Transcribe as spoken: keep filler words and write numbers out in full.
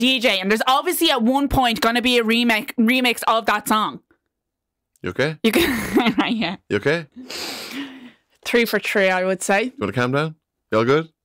D J, and there's obviously at one point going to be a remake remix of that song. You okay? You can, right, yeah. You okay? Three for three, I would say. You want to calm down? You all good?